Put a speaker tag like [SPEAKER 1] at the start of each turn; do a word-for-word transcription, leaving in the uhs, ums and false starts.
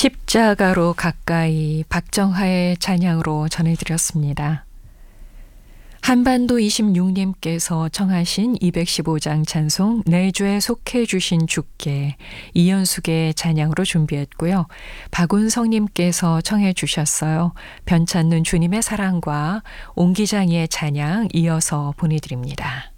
[SPEAKER 1] 십자가로 가까이 박정하의 찬양으로 전해드렸습니다. 한반도 이십육 님께서 청하신 이백십오 장 찬송 내 주에 속해 주신 주께 이연숙의 찬양으로 준비했고요. 박운성님께서 청해 주셨어요. 변찮는 주님의 사랑과 옹기장이의 찬양 이어서 보내드립니다.